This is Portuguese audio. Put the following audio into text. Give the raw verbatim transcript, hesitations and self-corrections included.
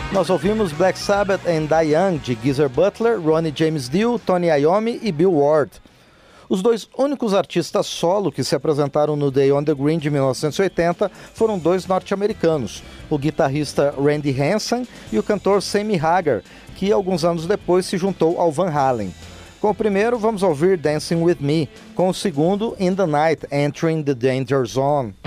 Nós ouvimos Black Sabbath and Die Young, de Geezer Butler, Ronnie James Dio, Tony Iommi e Bill Ward. Os dois únicos artistas solo que se apresentaram no Day on the Green de mil novecentos e oitenta foram dois norte-americanos, o guitarrista Randy Hansen e o cantor Sammy Hagar, que alguns anos depois se juntou ao Van Halen. Com o primeiro, vamos ouvir Dancing With Me, com o segundo, In the Night, Entering the Danger Zone.